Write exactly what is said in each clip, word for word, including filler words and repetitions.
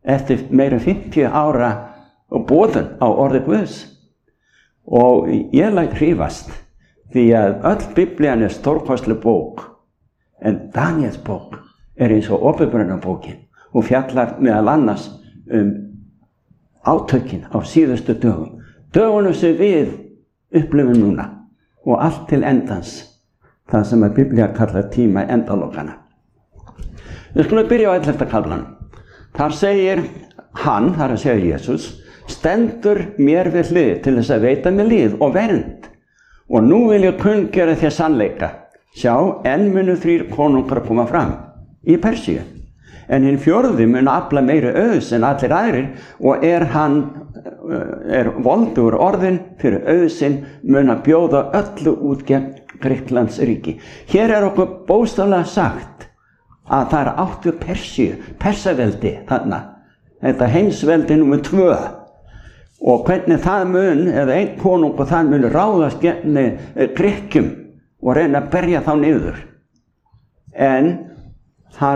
eftir meira en fimmtíu ára boðun á orði Guðs. Og ég læt hrifast því að öll Biblían er stórkostleg bók, en Daníels bók er eins og Åpenbarunarbókin. Hún fjallar meðal annars um átökin á síðustu dögum, dögunum sem við upplifum núna og allt til endans, það sem að Biblía kallar tíma endalokana. Við skulum byrja á ellefta kaflanum. Þar segir hann, þar að segja Jesús, stendur mér við hlið til þess að veita mér líð og vernd, og nú vil ég kunngera þér sannleika. Sjá, enn munu þrír konungar koma fram í Persíu, en hinn fjórði mun afla meiri auðs en allir aðrir, og er hann er voldugur orðin fyrir auðsinn, mun að bjóða öllu út gegn Grikklands ríki. Hér er okkur bókstaflega sagt að það er átt við Persíu, Persaveldi þarna, þetta heimsveldi númer tvö, og hvernig það mun, eða einn konung og það mun ráðast gegn Grikkjum og reyna að berja þá niður. En hann,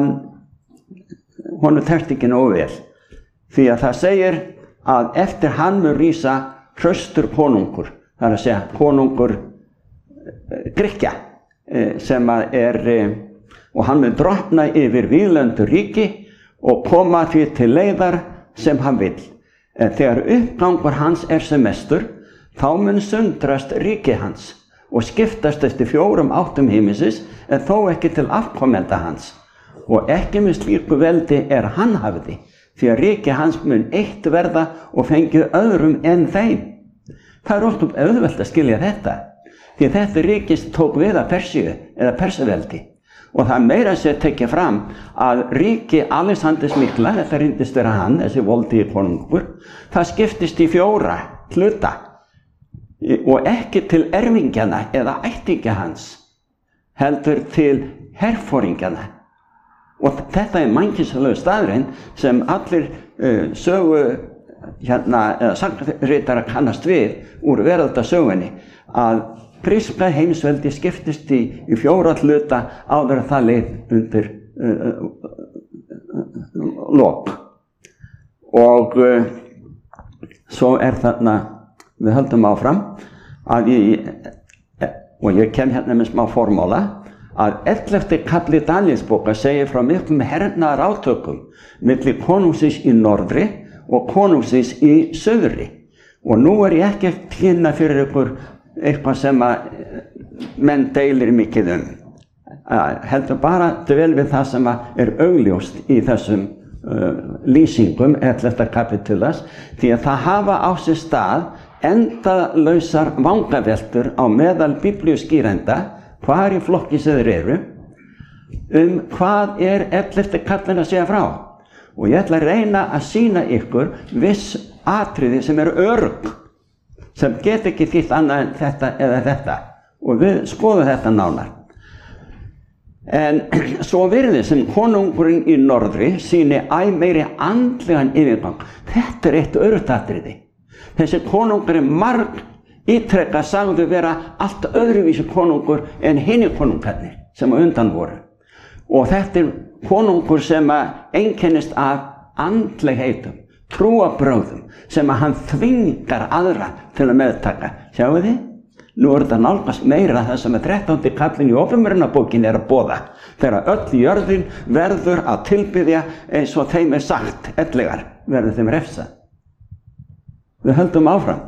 honum tekst ekki nógu vel, því að það segir að eftir hann mun rísa hraustur konungur, það er að segja konungur Grikkja, sem að er, og hann mun drottna yfir víðlendu ríki og koma því til leiðar sem hann vill. En þegar uppgangur hans er sem mestur, þá mun sundrast ríki hans og skiptast eftir fjórum áttum himinsins, en þó ekki til afkomenda hans. Og ekki með slíku veldi er hann hafði, því að ríki hans mun eitt verða og fengið öðrum en þeim. Það er óskum auðvelt að skilja þetta, því að þetta ríkis tók við að Persíu eða Persaveldi. Og það meira sér tekja fram að ríki Alexanders mikla, þetta reyndist vera hann, þessi voldi konungur, það skiptist í fjóra hluta og ekki til erfingjana eða ættingja hans, heldur til herforingjana. Og þetta er mannkynnslegu staðurinn sem allir uh, sögu hérna, eða sagnritara kannast við úr veraldasögunni, að gríska heimsveldi skiptist í, í fjóra hluta áður að það leið undir uh, uh, lok. Og uh, svo er þarna, við höldum áfram, að ég, og ég kem hérna með smá formóla, að ellefti kafli Daníelsbókar segir frá miklum hernaðar átökum milli konungsins í norðri og konungsins í söðri. Og nú er ég ekki að kynna fyrir ykkur eitthvað sem að menn deilir mikið um. Heldur bara dvel við það sem er augljóst í þessum uh, lýsingum ellefta kapitulas, því að það hafa á sér stað endalausar vangaveltur á meðal biblíuskýrenda, hvar í flokki sem þeir eru, um hvað er ellefti kaflinn að segja frá. Og ég ætla að reyna að sýna ykkur viss atriði sem eru örugg, sem get ekki þýtt annað en þetta eða þetta, og við skoðum þetta nánar. En svo virðist sem konungurinn í norðri sýni æ meiri andlegan yfirgang. Þetta er eitt öruggt atriði. Þessi konungur er marg ítrekka sagðu vera allt öðruvísi konungur en hinir konungarnir sem á undan voru. Og þetta er konungur sem einkennist af andlegheitum, trúarbrögðum, sem að hann þvingar aðra til að meðtaka. Sjáu þið? Nú er þetta nálgast meira það sem að þrettándi kaflinn í Åpenbarunarbókinni er að boða, þegar öll jörðin verður að tilbiðja eins og þeim er sagt, ellegar verður þeim refsað. Við höldum áfram.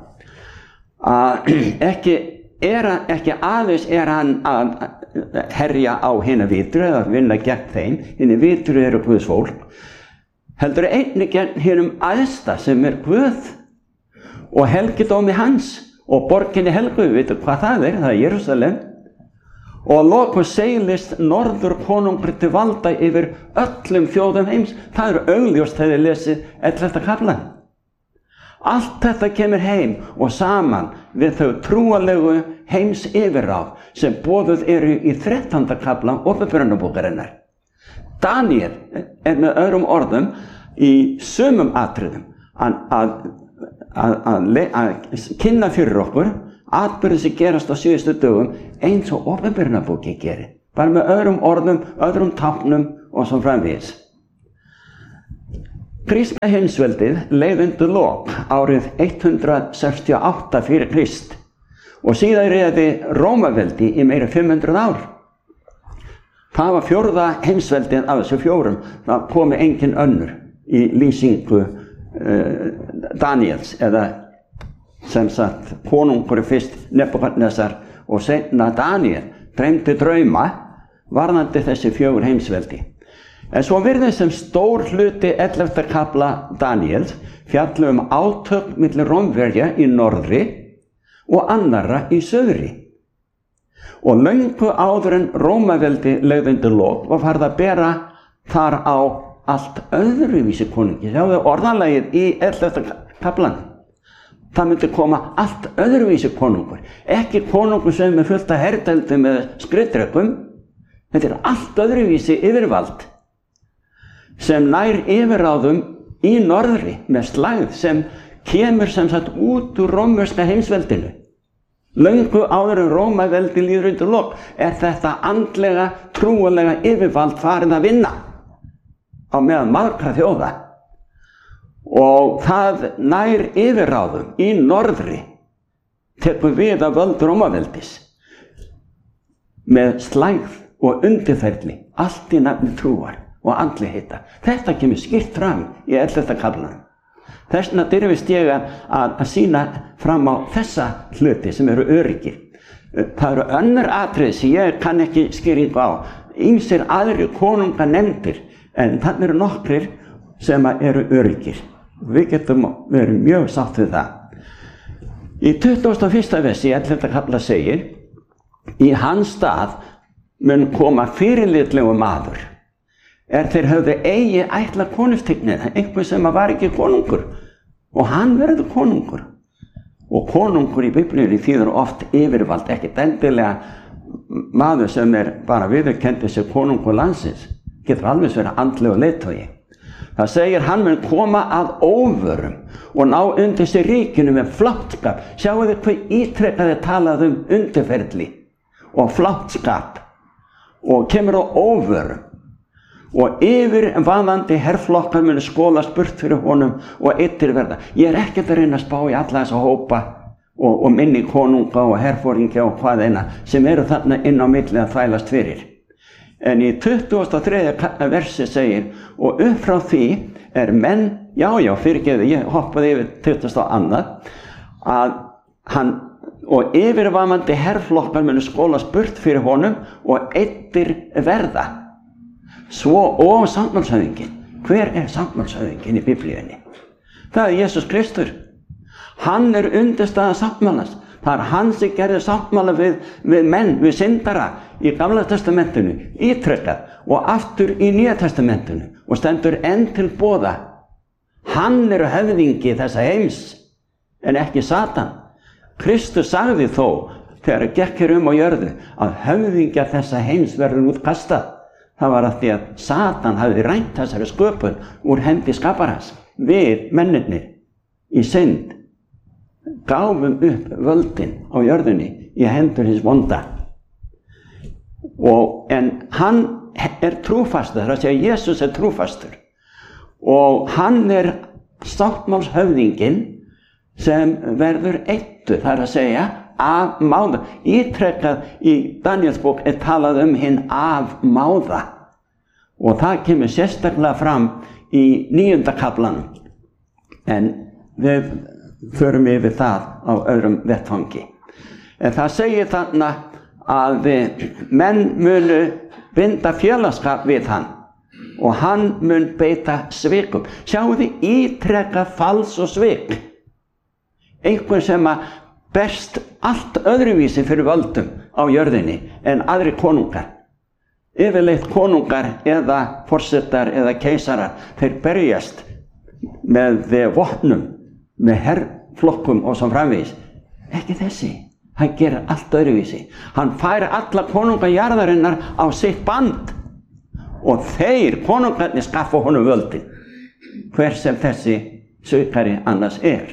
Að ekki, er, ekki aðeins er hann að herja á hina vitru eða vinna gegn þeim, hina vitru eru Guðs fólk, heldur einnig gegn hinum æðsta sem er Guð og helgidómi hans og borginni helgu, við veitum hvað það er, það er Jerúsalem, og lokum seilist norður konungur til valda yfir öllum þjóðum heims. Það er augljóst þegar þið lesið ellefta kaflann. Allt þetta kemur heim og saman við þau trúalegu heims yfirráð sem boðuð eru í þrettánda kafla Åpenbarunarbókarinnar. Daníel er með öðrum orðum í sumum atriðum að, að, að, að, að kynna fyrir okkur atburði sem gerast á síðustu dögum eins og Åpenbarunarbókin gerir, bara með öðrum orðum, öðrum táknum og svo framvegis. Gríska heimsveldið leið undir lok árið hundrað sextíu og átta fyrir Krist og síðan réði Rómaveldi í meira fimm hundruð ár. Það var fjórða heimsveldið af þessu fjórum. Það komi engin önnur í lýsingu uh, Daniels, eða sem sagt konungur fyrst Nebukadnesar og seinna Daniel dreymdi drauma varðandi þessi fjögur heimsveldi. En svo virðist sem stór hluti ellefta kafla Daniels fjalli um átök milli Rómverja í norðri og annarra í söðri. Og löngu áður en Rómaveldi leið undir lok var farið að bera þar á allt öðruvísi konungi. Sjáðu orðalagið í ellefta kaflan. Það myndi koma allt öðruvísi konungur. Ekki konungur sem er fullt af herdeldum eða skriðdrekum. Þetta er allt öðruvísi yfirvald sem nær yfirráðum í norðri með slægð sem kemur sem sagt út úr rómverska heimsveldinu. Löngu áður en Rómaveldi líður undir lok er þetta andlega, trúarlega yfirvald farið að vinna á meðan margra þjóða. Og það nær yfirráðum í norðri tekur við af völd Rómaveldis með slægð og undirferli, allt í nafni trúar og andleghita. Þetta kemur skýrt fram í ellefta kaflanum. Þess vegna dirfist ég að, að sýna fram á þessa hluti sem eru öryggir. Það eru önnur atriði sem ég kann ekki skýringu á. Ýmsir aðrir konunga nefndir, en þannig eru nokkrir sem eru öryggir. Við getum verið mjög sátt við það. Í tuttugasta og fyrsta versi í ellefta kafla segir: í hans stað mun koma fyrirlitlegu maður, er þeir höfðu eigi ætla konungstignið, einhver sem var ekki konungur, og hann verður konungur. Og konungur í Biblíunni þýðir oft yfirvald, ekki endilega maður sem er bara viðurkenndi sem konungur landsins, getur alveg verið andlegur leiðtogi. Það segir hann mun koma að óvörum og ná undir sig ríkinu með fláttskap. Sjáu þið hvað ítrekkaði talað um undirferli og fláttskap og kemur á óvörum. Og yfirvaðandi herflokkar munu skolast burt fyrir honum og eittir verða. Ég er ekkert að reyna að spá í alla þessa hópa og, og minni konunga og herforingja og hvað eina sem eru þarna inn á milli að þvælast fyrir. En í tuttugasta og þriðja versi segir: og upp frá því er menn, já já fyrirgeðu, ég hoppaði yfir tuttugasta og annað, að hann og yfirvaðandi herflokkar munu skolast burt fyrir honum og eittir verða. Svo og sáttmálshöfðinginn. Hver er sáttmálshöfðinginn í Biblíunni? Það er Jesús Kristur. Hann er undirstaða sáttmálans. Það er hann sem gerði sáttmála við, við menn, við syndara í Gamla testamentinu, ítrekkað, og aftur í Nýja testamentinu og stendur enn til boða. Hann er höfðingi þessa heims en ekki Satan. Kristus sagði þó þegar gekk hér um á jörðu að höfðingja þessa heims verður útkastað. Það var að því að Satan hafði rænt þessari sköpun úr hendi skaparans. Við, mennirnir, í synd, gáfum upp völdin á jörðunni í hendur hins vonda. Og, en hann er trúfastur, það er að segja Jesús er trúfastur. Og hann er sáttmálshöfðinginn sem verður eittur, það er að segja afmáða. Ítrekkað í Daniels bók er talað um hinn afmáða. Og það kemur sérstaklega fram í níunda kaflanum. En við förum yfir það á öðrum vettfangi. En það segir þarna að menn munu binda félagsskap við hann og hann mun beita svikum. Sjáu þið ítrekkað fals og svik. Einhver sem að berst allt öðruvísi fyrir völdum á jörðinni en aðri konungar. Yfirleitt konungar eða forsetar eða keisarar, þeir berjast með vopnum, með herflokkum og svo framvegis. Ekki þessi, hann gerir allt öðruvísi. Hann fær alla konunga jarðarinnar á sitt band og þeir konungarnir skaffa honum völdin, hver sem þessi sökari annars er.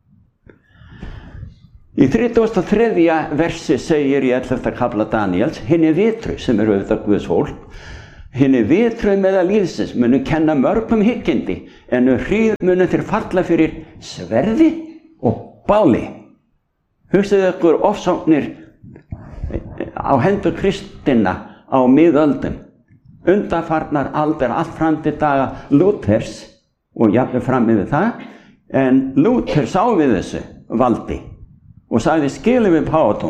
Í þrítugasta og þriðja versi segir í ellefta kafla Daniels: hinni vitru, sem eru auðvitað Guðs fólk, hinni vitru meðal lífsins munu kenna mörgum hyggindi, en um hríð munu þeir falla fyrir sverði og báli. Hugsið ykkur ofsóknir á hendur kristinna á miðöldum, undanfarnar aldir allt fram til daga Lúthers og jafnvel fram yfir það, en Lúther sá við þessu valdi og sagði skilið við páfatún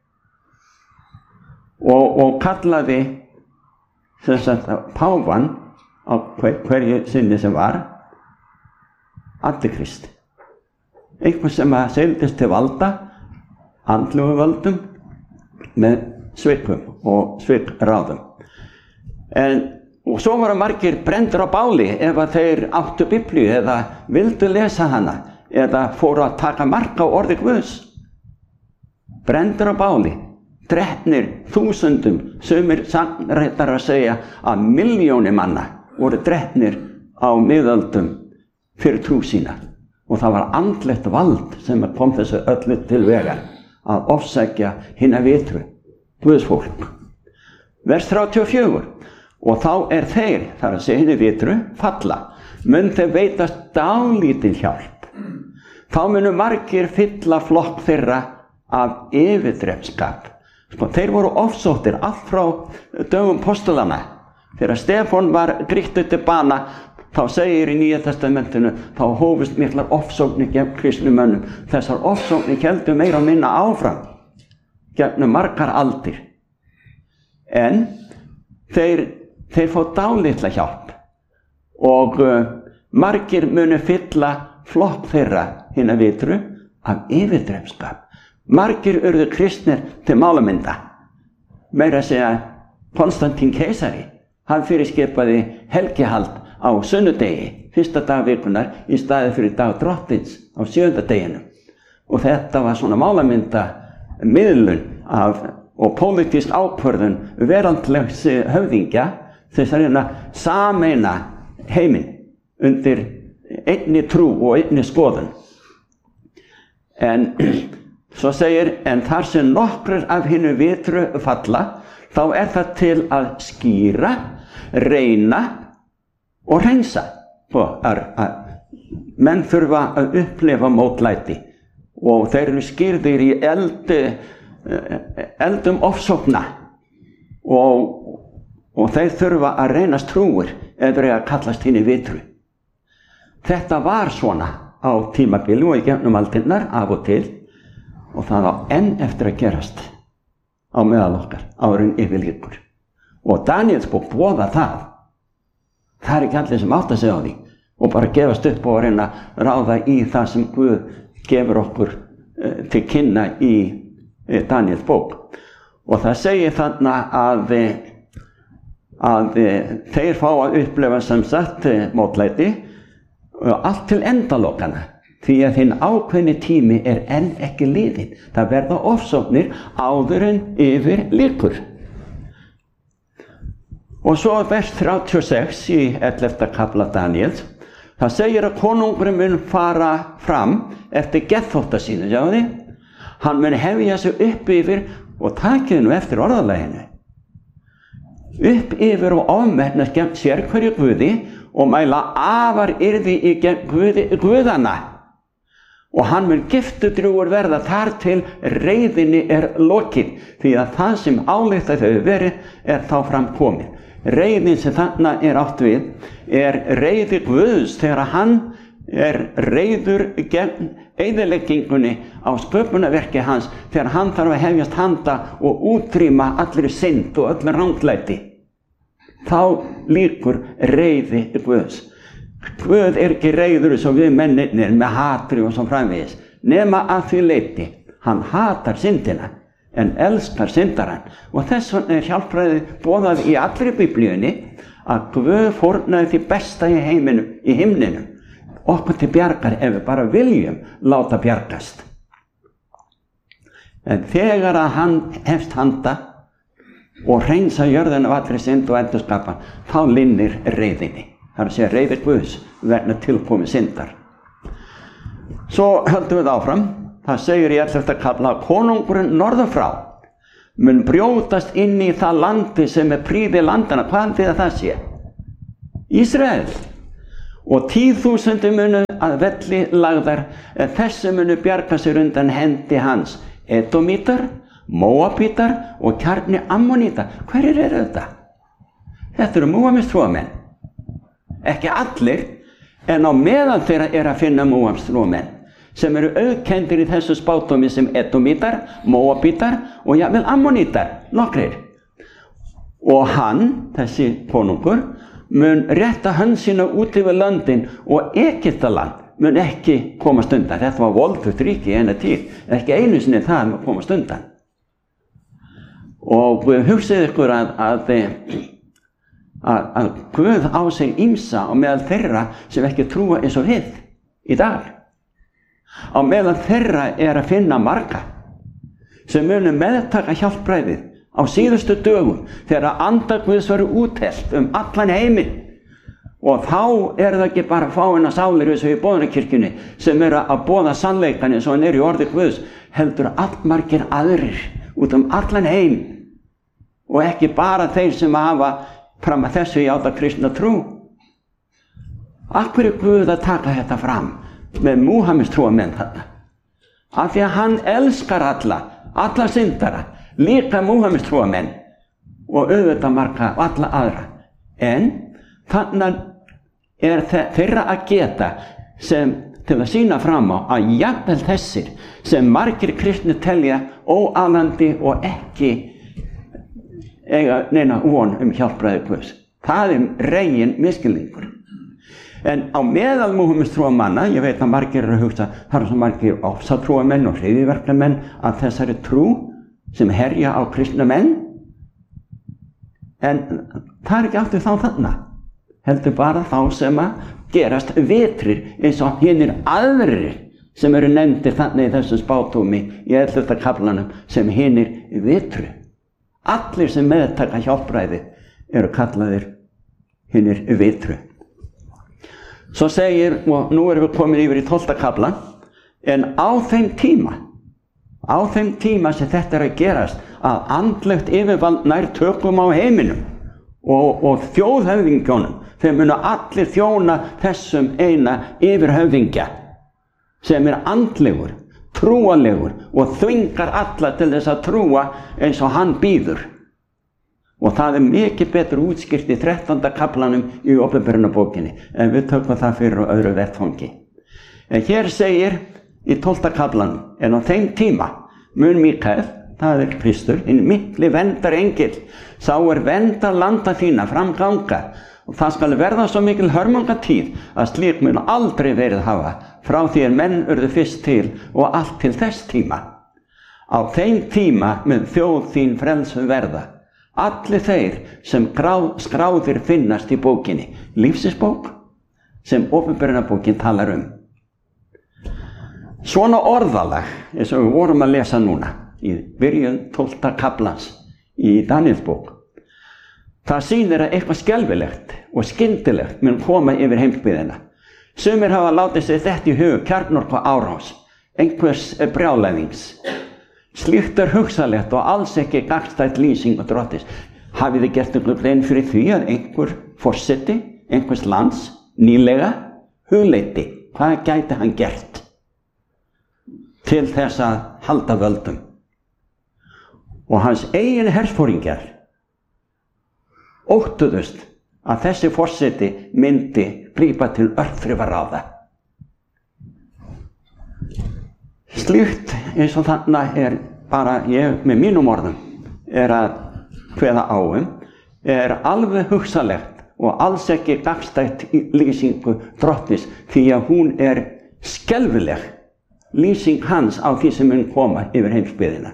og, og kallaði sem sagt páfan á hver, hverju sinni sem var antikrist, einhver sem að seildist til valda, andlegu völdum með svikum og svikráðum. En, og svo voru margir brenndir á báli ef að þeir áttu Biblíu eða vildu lesa hana eða fóru að taka mark á orði Guðs. Brenndir á báli, drepnir þúsundum, sumir sannreitar að segja að milljóni manna voru drepnir á miðöldum fyrir trú sína. Og það var andlegt vald sem kom þessu öllu til vegar að ofsækja hina vitru, Guðs fólk. Vers þrjátíu og fjögur. Og þá er þeir, þar að segja hina vitru, falla, mun þeir veitast dálítil hjálp. Þá munu margir fylla flokk þeirra af yfirdrepskap. Sko, þeir voru ofsóttir allt frá dögum postulana. Þegar Stefán var grýttur til bana, þá segir í Nýja testamentinu, þá hófust miklar ofsóknir gegn kristnumönnum. Þessar ofsóknir héldu meira og minna áfram, gegnum margar aldir. En þeir, þeir fá dálitla hjálp og uh, margir munu fylla flokk þeirra hina vitru af yfirdrepskap. Margir urðu kristnir til málamynda. Meira að segja Konstantín keisari, hann fyrirskipaði helgihald á sunnudegi, fyrsta dag vikunar, í staði fyrir dag drottins á sjöunda deginum. Og þetta var svona málamynda miðlun af, og pólitísk ákvörðun veraldlegs höfðingja þess að reyna sameina heiminn undir einni trú og einni skoðun. En svo segir, en þar sem nokkrir af hinu vitru falla, þá er það til að skýra, reyna og hreinsa. Menn þurfa að upplifa mótlæti og þeir eru skýrðir í eldi, eldum ofsókna og, og þeir þurfa að reynast trúir eða þeir að kallast hinn í vitru. Þetta var svona á tímabili og í gegnum aldirnar af og til og það á enn eftir að gerast á meðal okkar árin yfir líkur. Og Daníels bók boða það. Það er ekki allir sem átt að segja á því og bara gefast upp og reyna að ráða í það sem Guð gefur okkur uh, til kynna í uh, Daníels bók. Og það segir þarna að, að uh, þeir fá að upplifa sem sagt uh, mótlæti uh, allt til endalokana, því að hinn ákveðni tími er enn ekki liðinn. Það verða ofsóknir áður en yfir líkur. Og svo vers þrjátíu og sex í ellefta kafla Daníels, það segir að konungurinn mun fara fram eftir geðþótta sínu, sjáðu þið? Hann mun hefja sig upp yfir, og takið nú eftir orðalaginu, upp yfir og ofmennast gegn sérhverju guði og mæla afar yrði í gegn guði, guðana. Og hann mun giftudrjúgur verða þar til reiðinni er lokið, því að það sem álykta þau verið er þá fram komið. Reiðin sem þarna er átt við er reiði Guðs þegar hann er reiður gegn eyðileggingunni á sköpunarverki hans, þegar hann þarf að hefjast handa og útrýma allri synd og öllu ranglæti. Þá lýkur reiði Guðs. Guð er ekki reiður eins og við mennirnir með hatri og svo framvegis, nema að því leyti. Hann hatar syndina en elskar syndarann. Og þess vegna er hjálpræðið boðað í allri Biblíunni að Guð fórnaði því besta í heiminum, í himninum, okkur til bjargar ef við bara viljum láta bjargast. En þegar að hann hefst handa og hreinsa jörðina af allri synd og endurskapan, þá linnir reiðinni. Það er að segja reiði Guðs vegna tilkomi syndar. Svo höldum við áfram. Það segir í ellefta kafla að konungurinn norður frá mun brjótast inn í það landi sem er prýði landana. Hvað þýðir það sé? Ísrael. og tíðþúsundir munu að velli lagðar, en þessi munu bjarga sér undan hendi hans, Edomítar, Móabítar og kjarni Ammoníta. Hverjir eru þetta? Þetta eru Móabstrúamenn. Ekki allir, en á meðal þeirra er að finna Móabstrúamenn sem eru auðkendir í þessu spádómi sem Edomítar, Móabítar og jafnvel Ammonítar, nokkrir. Og hann, þessi konungur, mun rétta hönd sína út yfir löndin og Egyptaland mun ekki komast undan. Þetta var voldugt ríki í eina tíð, ekki einu sinni það að komast undan. Og hugsið ykkur að, að, að, að Guð á sig ýmsa á meðal þeirra sem ekki trúa eins og við í dag. Á meðal þeirra er að finna marga sem munu meðtaka hjálpræðið á síðustu dögum þegar anda Guðs verður úthellt um allan heiminn. Og þá er það ekki bara fáeina sálir eins og í boðunarkirkjunni sem eru að boða sannleikan eins og hann er í orði Guðs, heldur allmargir aðrir út um allan heim og ekki bara þeir sem hafa fram að þessu játa kristna trú. Af hverju er Guð að taka þetta fram með Múhamestrúarmenn þarna? Af því að hann elskar alla, alla syndara, líka Múhamestrúarmenn og auðvitað marga og alla aðra. En þannig er þeirra að geta sem til að sýna fram á að jafnvel þessir sem margir kristnir telja óalandi og ekki eiga neina von um hjálpræði Guðs. Það er regin misskilningur. En á meðal Múhamestrúarmanna, ég veit að margir eru að hugsa, það eru svo margir ofsatrúarmenn og hryðjuverkamenn að þessari trú sem herja á kristna menn, en það er ekki aftur þá þarna, heldur bara þá sem að gerast vitrir eins og hinir aðrir sem eru nefndir þannig í þessum spádómi í ellefta kaflanum sem hinir vitru. Allir sem meðtaka hjálpræði eru kallaðir hinir vitru. Svo segir, og nú erum við komin yfir í tólfta kaflan, en á þeim tíma Á þeim tíma sem þetta er að gerast, að andlegt yfirvald nær tökum á heiminum og, og þjóðhöfðingjónum, þeir munu allir þjóna þessum eina yfirhöfðingja sem er andlegur, trúalegur og þvingar alla til þess að trúa eins og hann býður. Og það er mikið betur útskýrt í þrettánda kaflanum í Opinberunarbókinni, en við tökum það fyrir á öðru vettfangi. En hér segir í tólfta kaflanum, en á þeim tíma mun Mikael, það er Kristur, hinn mikli verndarengill, sá er verndar landa þína framganga, og það skal verða svo mikil hörmungatíð að slík mun aldrei verið hafa frá því að menn urðu fyrst til og allt til þess tíma. Á þeim tíma mun þjóð þín frelsu verða, allir þeir sem grá, skráðir finnast í bókinni, lífsins-bók sem Opinberunarbókin talar um. Svona orðalag, eins og við vorum að lesa núna, í byrjun tólfta kaflans í Daníelsbók, það sýnir að eitthvað skelfilegt og skyndilegt mun koma yfir heimsbyggðina. Sumir hafa látið sér þetta í hug kjarnorku árás, einhvers brjálæðings. Slíkt er hugsalegt og alls ekki gagnstætt lýsing og drottis. Hafið þið gert ykkur grein fyrir því að einhver forseti, einhvers lands, nýlega, hugleiddi, hvað gæti hann gert til þess að halda völdum? Og hans eigin hersforingjar óttuðust að þessi forseti myndi grípa til örþrifaráða. Slíkt eins og þannig er bara ég með mínum orðum er að kveða á um, er alveg hugsalegt og alls ekki gagnstætt lýsingu drottins, því að hún er skelfileg lýsing hans á því sem mun koma yfir heimsbyggðina.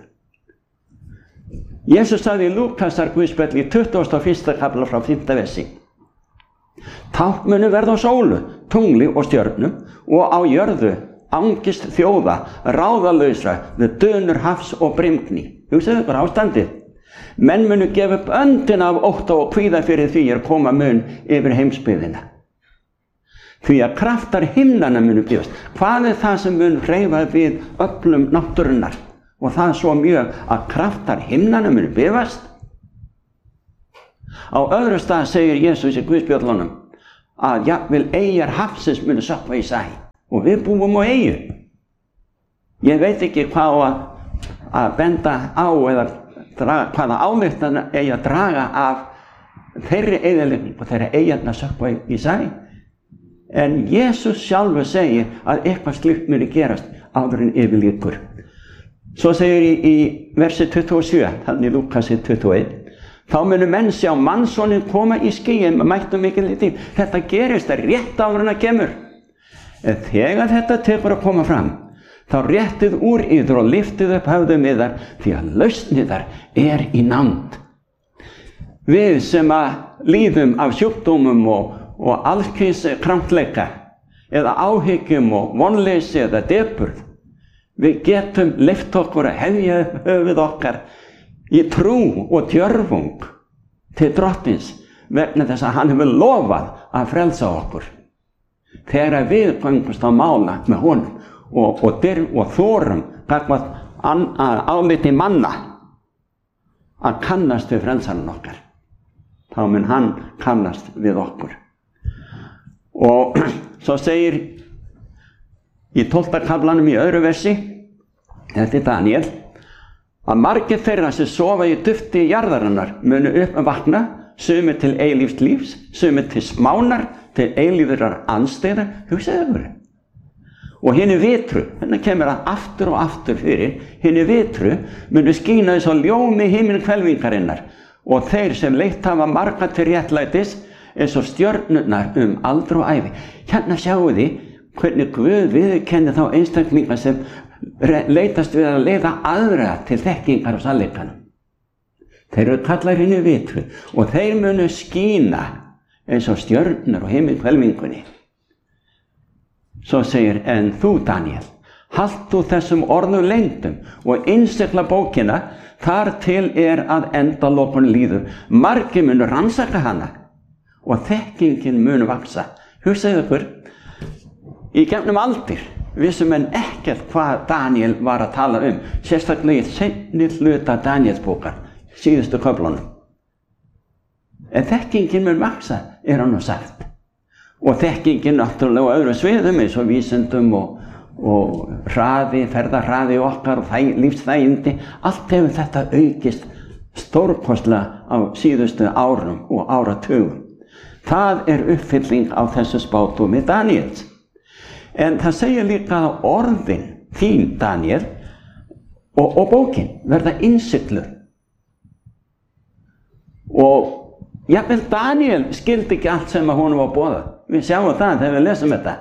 Jesus sagði í Lúkasar guðspjalli í tuttugasta og fyrsta kafla frá fimmta versi: Tákn munu verða á sólu, tungli og stjörnum, og á jörðu angist þjóða, ráðalausra við dönur hafs og brimgni. Hugsaðu ykkur ástandið. Menn munu gefa upp öndina af ótta og kvíða fyrir því er koma mun yfir heimsbyggðina. Því að kraftar himnanna munu bíðast. Hvað er það sem mun hreyfa við öflum náttúrunnar? Og það er svo mjög að kraftar himnanna munu bíðast. Á öðru stað segir Jesus í Guðspjöllunum að jafnvel eyjar hafsins munu sökkva í sæ. Og við búum á eyju. Ég veit ekki hvað að, að benda á eða draga, hvaða ályktan eigi að draga af þeirri eyðileggingu og þeirra eyjarnar sökkva í sæ. En Jesús sjálfur segir að eitthvað slíkt muni gerast áður en yfir lýkur. Svo segir í, í versi tuttugu og sjö, þannig í Lúkasi tuttugu og eitt, þá munu menn sjá mannsonin koma í skýjum með mættum mikilli tíð. Þetta gerist það rétt áður en það kemur. En þegar þetta tekur að koma fram, þá réttið úr yður og liftið upp höfðum yðar, því að lausn yðar er í nánd. Við sem að líðum af sjúkdómum og, og allskyns krampleika, eða áhyggjum og vonleysi eða depurð, við getum leyft okkur að hefja upp höfuð okkar í trú og djörfung til Drottins vegna þess að hann hefur lofað að frelsa okkur. Þegar við göngumst á mála með honum og, og, dyr, og þorum gagnvart áliti manna að kannast við frelsarann okkar, þá mun hann kannast við okkur. Og svo segir í tólfta kaflanum í öðru versi, þetta er Daniel, að margir þeirra sem sofa í dufti jarðarinnar munu upp að vakna, sumir til eilífs lífs, sumir til smánar, til eilífrar andstæðar, hugsaðu ykkur. Og hinni vitru, hérna kemur að aftur og aftur fyrir, hinni vitru munu skína þess að ljómi himinhvelfingarinnar og þeir sem leitt hafa marga til réttlætis eins og stjörnurnar um aldur og ævi. Hérna sjáu þið hvernig Guð viðurkennir þá einstaklinga sem leitast við að leiða aðra til þekkingar og sannleikanum. Þeir eru kallar hinni vitru og þeir munu skína eins og stjörnur og himinhvelfingunni. Svo segir, en þú Daniel, halt þú þessum orðum leyndum og innsigla bókina þar til er að endalokum líður. Margir munu rannsaka hana og þekkingin munu vaksa. Hugsaðu ykkur, í gegnum aldir vissum en ekkert hvað Daniel var að tala um, sérstaklega í seinni hluta Danielsbókar, síðustu köflunum. En þekkingin mun vaksa, er hann nú sagt. Og þekkingin náttúrulega á öðrum sviðum eins og vísindum og, og hraði, ferðarhraði okkar og þæ, lífsþægindi, allt hefur þetta aukist stórkostlega á síðustu árum og áratugum. Það er uppfylling á þessu spádómi Daniels. En það segir líka að orðin þín, Daniel, og, og bókin verða innsigluð. Og jafnvel Daniel skildi ekki allt sem að honum var boðað. Við sjáum það þegar við lesum þetta.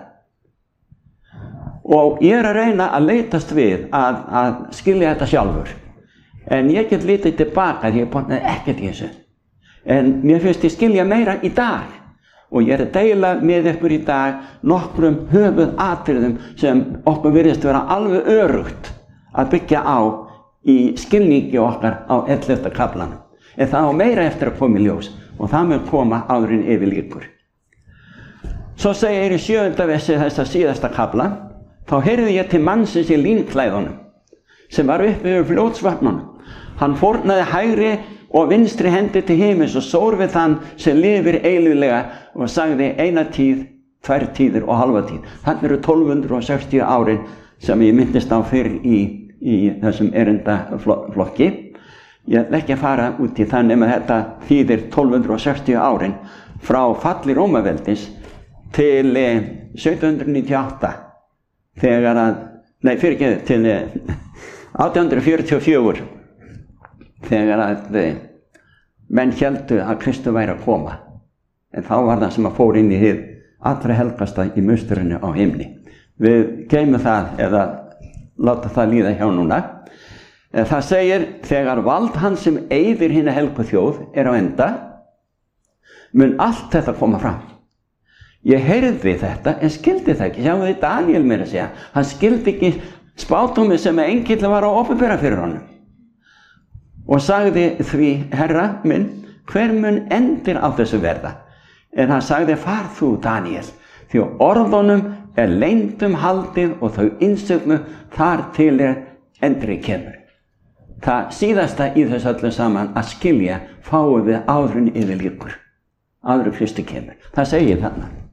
Og ég er að reyna að leitast við að, að skilja þetta sjálfur. En ég get litið tilbaka því ég botnaði ekkert í þessu. En mér finnst ég skilja meira í dag. Og ég er að deila með ykkur í dag nokkrum höfuðatriðum sem okkur virðist vera alveg örugt að byggja á í skilningi okkar á ellefta kaflanum. En það á meira eftir að koma í ljós og það mun koma áður en yfir lýkur. Svo segir í sjöunda versi þessa síðasta kafla, þá heyrði ég til mannsins í línklæðunum sem var uppi yfir fljótsvatnunum. Hann fórnaði hægri og vinstri hendi til himins og sór við þann sem lifir eilíflega og sagði eina tíð, tvær tíðir og halva tíð. Þannig eru tólf hundruð sextíu árin sem ég myndist á fyrr í, í þessum erindaflokki. Ég ætla ekki að fara út í það nema þetta þýðir tólf hundruð sextíu árin frá falli Rómaveldis til sautján hundruð níutíu og átta þegar að, nei fyrirgeðu, til átján hundruð fjörutíu og fjögur þegar að menn héldu að Kristur væri að koma. En þá var það sem að fór inn í hið allra helgasta í musturinu á himni. Við geymum það eða láta það líða hjá núna. Það segir, þegar vald hans sem eyðir hina helgu þjóð er á enda, mun allt þetta koma fram. Ég heyrði þetta en skildi það ekki. Sjáum við Daniel meira að segja. Hann skildi ekki spádómið sem engill var að opinbera fyrir honum. Og sagði því, herra minn, hver mun endir á þessu verða? En hann sagði, far þú Daniel, því orðunum er leyndum haldið og þau innsögnu þar til er endri kemur. Það síðasta í þessu öllu saman að skilja fáum við áðurinn yfir líkur. Áður Kristi kemur. Það segir þarna.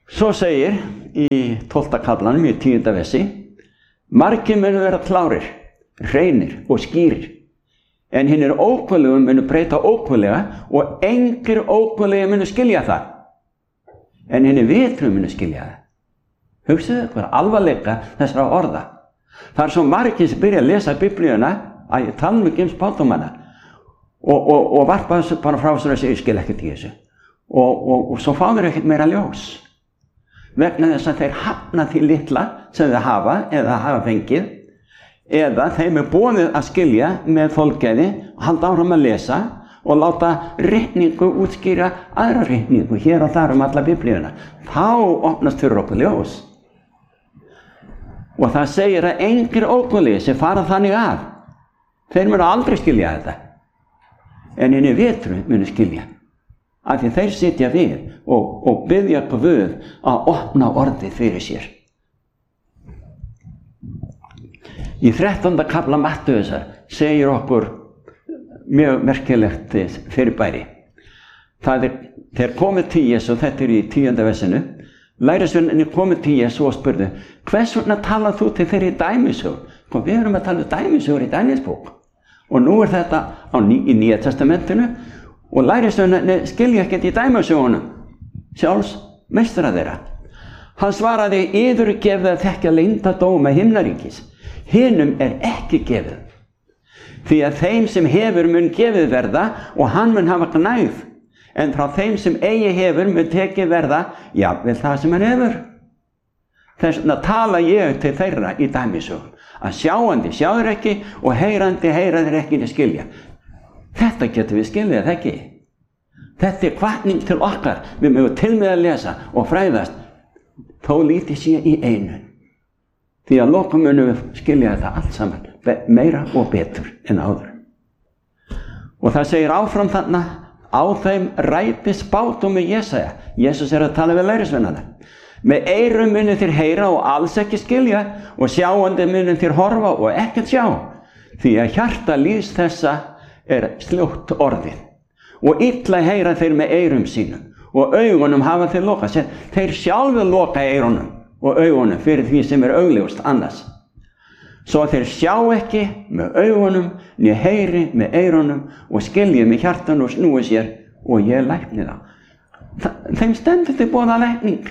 Svo segir í tólfta kaflanum í tíunda versi: margir munu vera klárir, hreinir og skýrir, en hinnir ókvæðlegu munu breyta ókvæðlega og engir ókvæðlegi munu skilja það, en hinnir vitru munu skilja það. Hugsaðu hvað alvarleika þessara orða. Það er svo margir sem byrja að lesa Biblíuna að ég tala um ekki um spádómana og, og, og varpa þessu bara frá sér að segja, ég skil ekkert í þessu. Og, og, og svo fá þeir ekkert meira ljós. Vegna þess að þeir hafna því litla sem þeir hafa eða hafa fengið, eða þeim er boðið að skilja með þolgæði og halda áfram að lesa og láta ritningu útskýra aðra ritningu hér og þar um alla Biblíuna. Þá opnast fyrir okkur ljós. Og það segir að engir óguðlegir sem fara þannig að, þeir munu aldrei skilja þetta, en hinir vitru munu skilja, af því þeir sitja við og, og biðja Guð að opna orðið fyrir sér. Í þrettánda kafla Mattheusar segir okkur mjög merkilegt fyrirbæri. Það er, þeir komið til Jesú, þetta er í tíunda versinu, lærisveinarnir komið til Jesú og spurðu: hvers vegna talar þú til þeirri dæmisögur? Og við erum að tala um dæmisögur í Daníelsbók. Og nú er þetta á ný, í Nýja testamentinu og lærisveinarnir skilja ekkert í dæmisögunum, sjálfs meistara þeirra. Hann svaraði: yður er gefið að þekkja leyndardóma himnaríkis, hinum er ekki gefið. Því að þeim sem hefur mun gefið verða og hann mun hafa gnægð, en frá þeim sem eigi hefur mun tekið verða jafnvel það sem hann hefur. Þess vegna tala ég til þeirra í dæmisögum, að sjáandi sjáður ekki og heyrandi heyraðir ekki til skilja. Þetta getur við skiljað ekki. Þetta er hvatning til okkar, við mögum til með að lesa og fræðast, þó lítið sé í einu. Því að lokum munum við skilja þetta allt saman, meira og betur en áður. Og það segir áfram þarna: á þeim ræti spádómur Jesaja. Jesus er að tala við lærisveinana. Með eyrum munum þér heyra og alls ekki skilja, og sjáandi munum þér horfa og ekkert sjá. Því að hjarta líðs þessa er sljótt orðið. Og illa heyra þeir með eyrum sínum, og augunum hafa þeir lokað. Þeir sjálfur loka eyrunum og augunum fyrir því sem er augljóst annars. Svo þeir sjá ekki með augunum, né heyri með eyrunum og skilji með hjartan og snúi sér og ég lækni þá. Þeim stendur til boða lækning.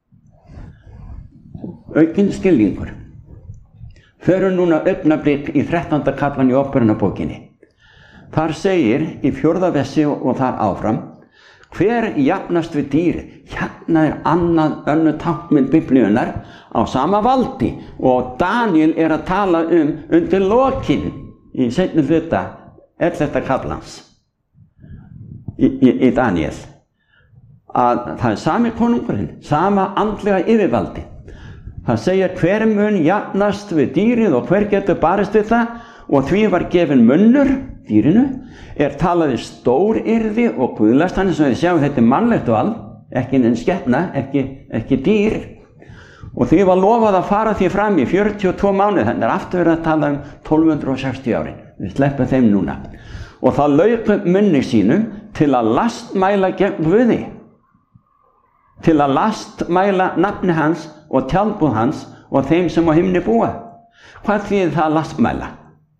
Aukinn skilningur. Förum núna augnablik í þrettánda kaflan í Óperunarbókinni. Þar segir í fjórða versi og þar áfram: hver jafnast við dýri? Hérna er annað önnur táknmynd Biblíunnar á sama valdi, og Daníel er að tala um undir lokin í seinni hluta ellefta kaflans í, í, í Daníel, að það er sami konungurinn, sama andlega yfirvaldi. Það segir: hver mun jafnast við dýrið og hver getur barist við það, og því var gefin munnur dýrinu, er talaði stóryrði og guðlast. Þannig sem við sjáum, þetta er mannlegt vald, ekki en skepna, ekki, ekki dýr. Og því var lofað að fara því fram í fjörutíu og tvo mánuði, þannig er aftur verið að tala um tólf hundruð sextíu árin. Við sleppum þeim núna. Og það lauk munni sínum til að lastmæla gegn Guði, til að lastmæla nafni hans og tjaldbúð hans og þeim sem á himni búa. Hvað þýðir það að lastmæla?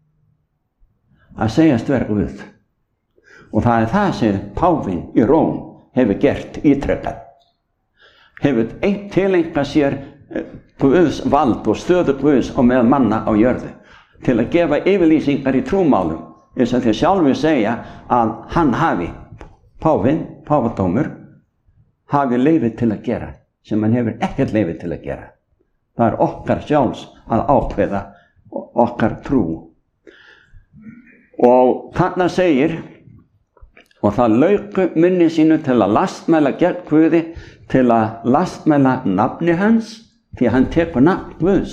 Að segjast vera Guð. Og það er það sem páfinn í Róm hefur gert ítrekað. Hefur einn tilengað sér Guðs vald og stöðu Guðs og með manna á jörðu til að gefa yfirlýsingar í trúmálum, eins og þeir sjálfur segja að hann hafi, páfinn, páfadómur, hafi leyfi til að gera sem hann hefur ekkert leyfi til að gera. Það er okkar sjálfs að ákveða okkar trú. Og þarna segir: og það lauk munni sínu til að lastmæla gegn Guði, til að lastmæla nafni hans, því að hann tekur nafn Guðs,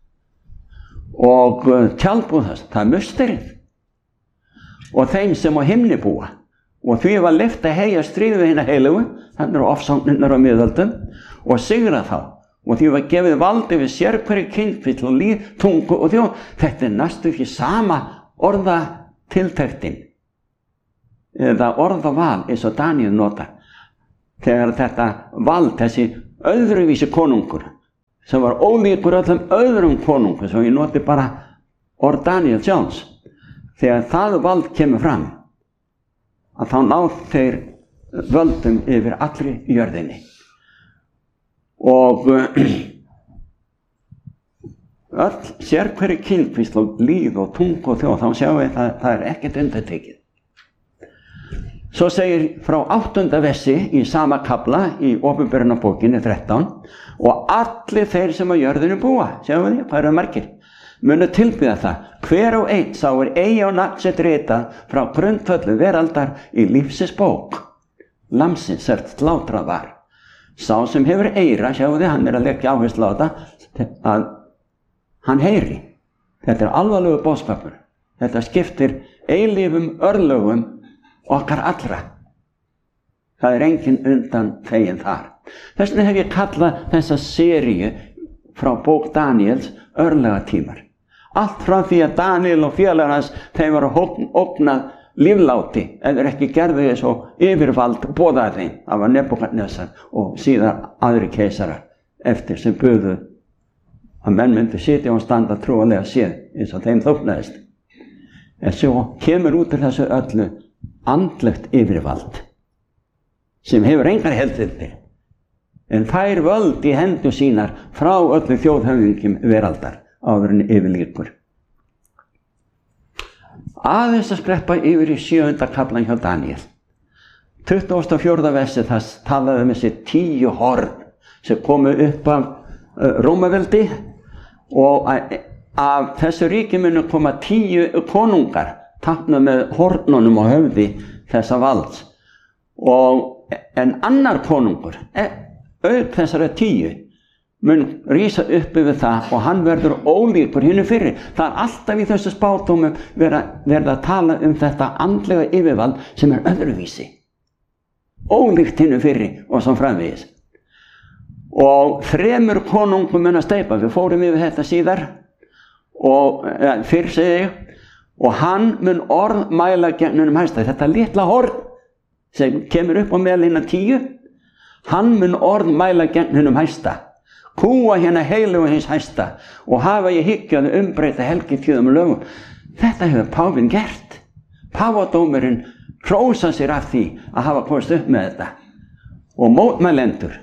og tjaldbúð þess, það er musterið, og þeim sem á himni búa. Og því var leyft að heyja stríð við hina heilugu, þannig eru ofsóknirnar á miðöldum, og sigra þá. Og því var gefið valdi við sérhverju kynfvill og líð, tungu og þjóð. Þetta er næstu ekki sama orðatiltektin eða orðaval eins og Daníel nota. Þegar þetta vald, þessi öðruvísi konungur sem var ólíkur öllum öðrum konungur, svo ég noti bara orð Daniel sjálfs. Þegar það vald kemur fram, að þá ná þeir völdum yfir allri jörðinni. Og öll sérhverju kynskvísl og líð og tung og þjóð, þá sjáum við að það er ekkert undantekið. Svo segir frá áttunda versi í sama kafla í Opinberunarbókinni þrettán, og allir þeir sem á jörðinu búa, sjáum við því, hvað eru margir, munu tilbyða það, hver og einn sá er eigi á nafn sitt ritað frá grundvöllu veraldar í lífsins bók, lamsins er slátrað var. Sá sem hefur eyra, sjáum við, hann er að leggja áherslu á þetta, að hann heyri. Þetta er alvarlegur boðskapur. Þetta skiptir eilífum örlögum okkar allra. Það er engin undan þegin þar. Þess vegna hef ég kallað þessa seríu frá bók Daniels örlagatímar. Allt frá því að Daniel og félagar hans, þeim var ógnað lífláti, eða ekki gerðu þess og yfirvald boðaði þeim. Það var Nebúkadnesar og síðan aðri keisarar eftir sem buðu að menn myndi sitja og standa trúarlega séð eins og þeim þóknaðist. En svo kemur út af þessu öllu andlegt yfirvald sem hefur engar heildir, en fær völd í hendur sínar frá öllu þjóðhöfðingjum veraldar áður en yfirlíkur. Aðeins að skreppa yfir í sjöunda kaflan hjá Daniel. tuttugasta og fjórða versi það talaði um þessi tíu horn sem komu upp af uh, Rómaveldi, og af þessu ríki munu koma tíu konungar táknað með hornunum á höfði þessa valds. Og en annar konungur, auk þessara tíu, mun rísa upp yfir það og hann verður ólíkur hinu fyrri. Það er alltaf í þessu spádómum verið að tala um þetta andlega yfirvald sem er öðruvísi. Ólíkt hinu fyrri og svo framvegis. Og þremur konungum mun að steypa, við fórum yfir þetta síðar, og ja, fyrr segi ég, og hann mun orð mæla gegn hennum hæsta. Þetta litla horn sem kemur upp á meðal hinna tíu, hann mun orð mæla gegn hennum hæsta, kúa hérna heilugu hins hæsta og hafa ég hyggju að umbreyta helgitíðum og lögum. Þetta hefur páfinn gert. Páfadómurinn hrósa sér af því að hafa komist upp með þetta. Og mótmælendur,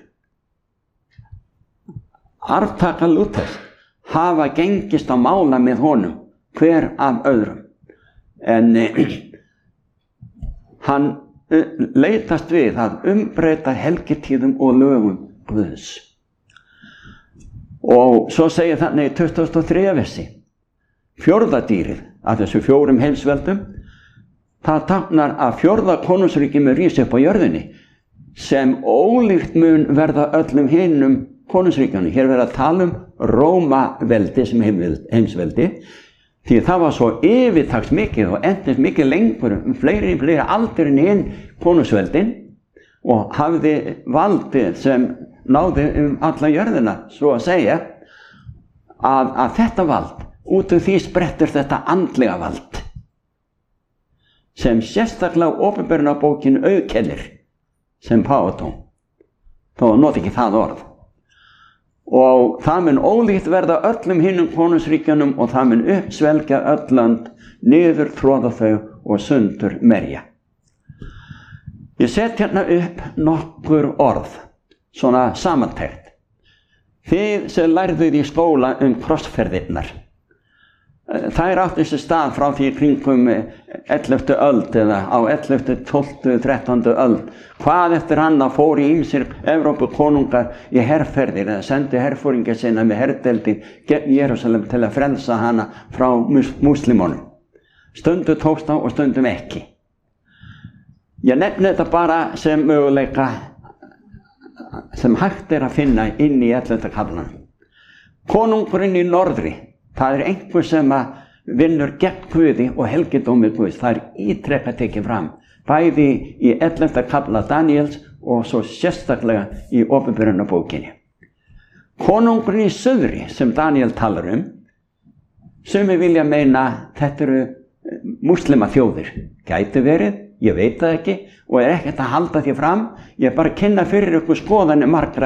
arftaka Lúthers, hafa gengist á mála með honum, hver af öðrum. En eh, hann uh, leitast við að umbreyta helgitíðum og lögum Guðs. Og svo segir þannig í tuttugasta og þriðja versi, fjórða dýrið af þessu fjórum heimsveldum, það táknar að fjórða konungsríki mun rísa upp á jörðinni, sem ólíkt mun verða öllum hinum konungsríkjunum. Hér verða að tala um Rómaveldi sem heimsveldi, því það var svo yfirtaks mikið og endist mikið lengur, fleiri fleiri aldur en hinn konungsveldin, og hafði valdið sem náði um alla jörðina, svo að segja, að, að þetta vald, út af því sprettur þetta andlega vald, sem sérstaklega Opinberunarbókin auðkennir sem páfadóm, þó noti ekki það orð. Og það mun ólíkt verða öllum hinnum konungsríkjunum, og það mun uppsvelgja öll lönd, niður tróða þau og sundur merja. Ég set hérna upp nokkur orð, svona samantekt. Þið sem lærðuð í skóla um krossferðirnar, þær áttu sér stað frá því kringum elleftu öld eða á elleftu, tólftu, þrettándu öld. Hvað eftir hann að fóru ýmsir Evrópukonungar í herferðir eða sendu herforingja sinna með herdeildi gegn Jerúsalem til að frelsa hana frá múslimunum. Stundum tókst á og stundum ekki. Ég nefni þetta bara sem möguleika sem hægt er að finna inn í ellefta kaflanum. Konungurinn í norðri, það er einhver sem að vinnur gegn Guði og helgidómi Guðs. Það er ítrekað tekið fram, bæði í ellefta kafla Daniels og svo sérstaklega í Opinberunarbókinni. Konungurinn í suðri sem Daniel talar um, sem við vilja meina þetta eru múslima þjóðir. Gæti verið, ég veit það ekki og er ekkert að halda því fram. Ég er bara að kynna fyrir ykkur skoðanir margra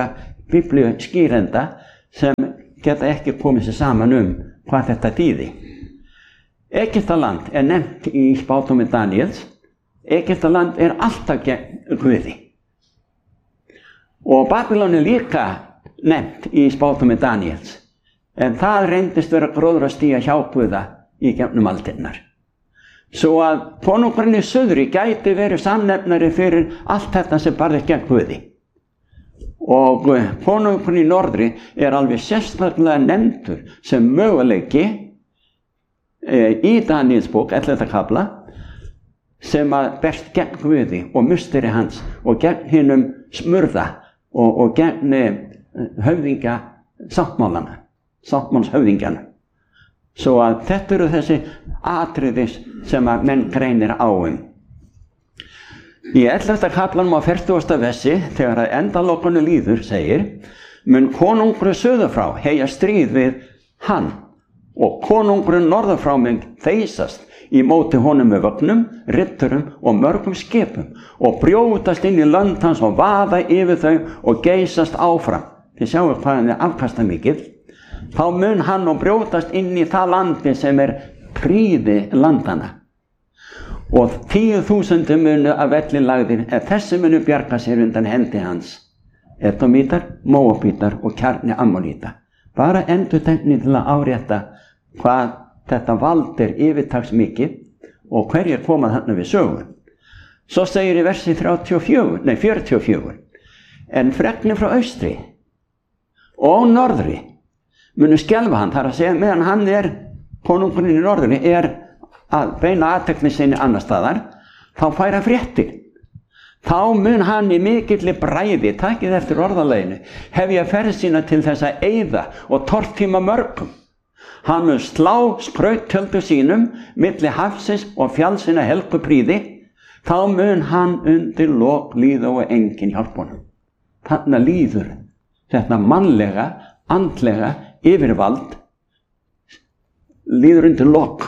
biblíu skýrenda sem geta ekki komið sér saman um hvað þetta þýði. Egyptaland er nefnt í spádómi Daníels. Egyptaland er alltaf gegn Guði. Og Babylon er líka nefnt í spádómi Daníels. En það reyndist vera gróðrastía hjá Guða í gegnum aldirnar. Svo að konungurinn í suðri gæti verið samnefnari fyrir allt þetta sem barðist gegn Guði. Og konungurinn í norðri er alveg sérstaklega nefndur sem möguleiki e, í Daníels bók, ellefta kafla, sem að berst gegn Guði og musteri hans og gegn hinum smurða og, og gegn höfðingja sáttmálana, sáttmálshöfðingjana. Svo að þetta eru þessi atriðis sem að menn greinir á um. Í ellefta kaflanum á fertugasta versi, þegar að endalokunum líður, segir: mun konungurinn suður frá heyja stríð við hann, og konungurinn norður frá mun þeysast í móti honum með vögnum, riddurum og mörgum skipum, og brjótast inn í lönd hans og vaða yfir þau og geysast áfram. Þið sjáu hvað hann er afkastamikið. Þá mun hann og brjótast inn í það landi sem er prýði landana. Og tíu þúsundir munu af velli lagðir, en þessi munu bjarga sér undan hendi hans. Edomítar, Móabítar og kjarni Ammoníta. Bara endurtekning til að árétta hvað þetta vald er yfirtaksmikið og hverjir koma þarna við sögu. Svo segir í versi þrjátíu og fjögur, nei fjörutíu og fjögur: en fregnir frá austri og norðri munu skelfa hann. Það er að segja, meðan hann er, konungurinn í norðri, er að beina athygli sinni annar staðar, þá færa fréttir. Þá mun hann í mikilli bræði, takið eftir orðaleginu, hefja ferð sína til þess að eyða og tortíma mörgum. Hann mun slá skrauttjöldu sínum milli hafsins og fjallsina helgu prýði. Þá mun hann undir lok líða og enginn hjálpa honum. Þarna líður þetta mannlega, andlega yfirvald líður undir lok.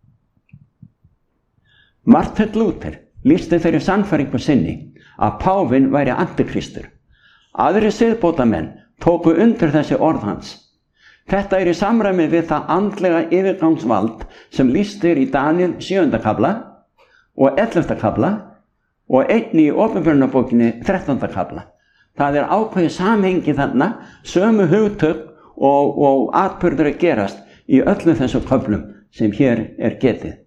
Martin Luther lýsti þeirri sannfæringu sinni að páfinn væri antikristur. Aðrir siðbótamenn tóku undir þessi orð hans. Þetta er í samræmi við það andlega yfirgangsvald sem lýst er í Daníel sjöunda kafla og ellefta kafla og einnig í Opinberunarbókinni þrettánda kafla. Það er ákveðið samhengi þarna, sömu hugtök og, og atburður að gerast í öllum þessum köflum sem hér er getið.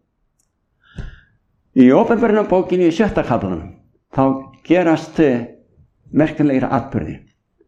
Í Opinberunarbókinni í sjötta kaflanum þá gerast merkilegir atburðir.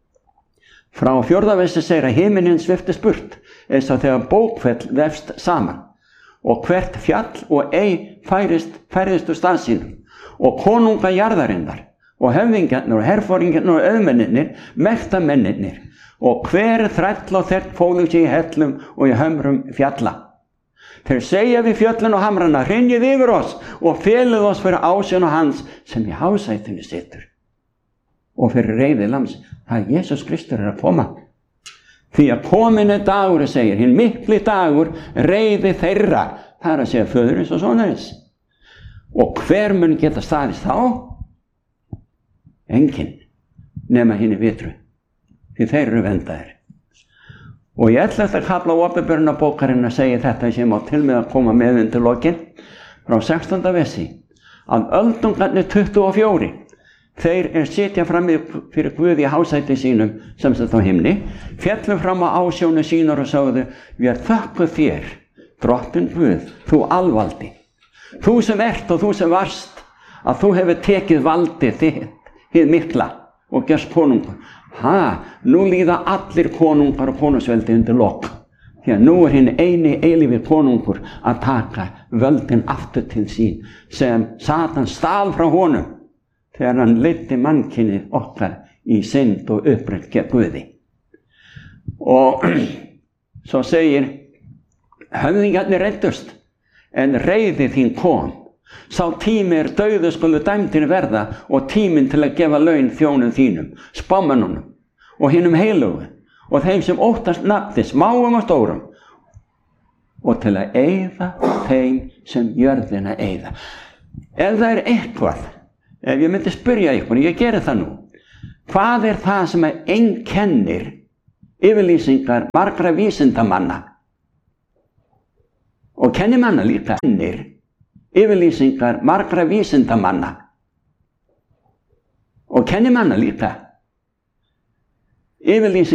Frá fjórða versi segir að himinninn sviftist burt eins og þegar bókfell vefst saman og hvert fjall og ei færist, færist úr stað sínum og konunga jarðarinnar og höfðingjarnir og herforingjarnir og auðmennirnir, mektamennirnir og hver þræll og þegn fólu sig í hellum og í hömrum fjalla. Þeir segja við fjöllin og hamrana: hrynjið yfir oss og felið oss fyrir ásjón og hans sem í hásætinu situr og fyrir reiði lams. Það er Jesús Kristur er að koma. Því að komin er dagur, segir hinn mikli dagur, reiði þeirra, það er að segja föðurins og sonarins. Og hver mun geta staðist þá? Enginn, nema hinni vitru, því þeir eru vendaðir. Og í ellefta kafla Opinberunarbókarinnar segir þetta sem á til með að koma með undir lokin, frá sextánda versi, að öldungarnir tuttugu og fjórir, þeir er sitja fram fyrir Guði í hásæti sínum sem þetta á himni, fjallu fram á ásjónu sínar og sagðu: við þökkum þér, drottinn Guð, þú alvaldi, þú sem ert og þú sem varst, að þú hefur tekið valdið þitt, hið mikla, og gerst konungur. Ha, nú líða allir konungar og konungsveldi undir lok, því að nú er hinn eini eilífi konungur að taka völdin aftur til sín, sem Satan stal frá honum þegar hann leiddi mannkynið okkar í synd og upprætt gegn Guði. Og svo segir: höfðingjarnir reiddust, en reiði þín kom. Sá tími er dauðu skulu dæmdir verða og tíminn til að gefa laun þjónum þínum, spámennunum og hinum heilugu og þeim sem óttast nafni, smáum og stórum, og til að eyða þeim sem jörðina eyða. Ef það er eitthvað, ef ég myndi spyrja ykkur, ég geri það nú, Hvað er það sem einkennir yfirlýsingar margra vísindamanna og kennimanna líka? Einkennir yfirlýsingar margra vísindamanna og kennimanna líka? Yfirlýsingar